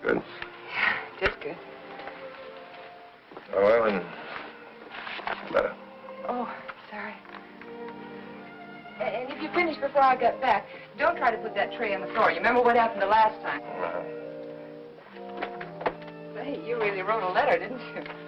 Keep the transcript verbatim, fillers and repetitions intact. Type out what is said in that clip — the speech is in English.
Good? Yeah, it is good. Oh, well, then, better. Oh, sorry. And if you finish before I get back, don't try to put that tray on the floor. You remember what happened the last time? Uh-huh. Say, you really wrote a letter, didn't you?